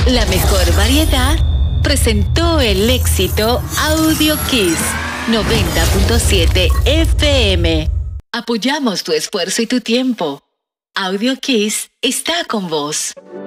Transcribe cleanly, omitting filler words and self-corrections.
La mejor variedad presentó el éxito Audio Kiss 90.7 FM. Apoyamos tu esfuerzo y tu tiempo. Audio Kiss está con vos.